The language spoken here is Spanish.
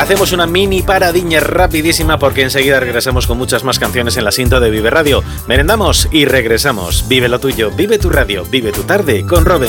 Hacemos una mini paradiña rapidísima porque enseguida regresamos con muchas más canciones en la cinta de Vive Radio. Merendamos y regresamos. Vive lo tuyo, vive tu radio, vive tu tarde con Robin.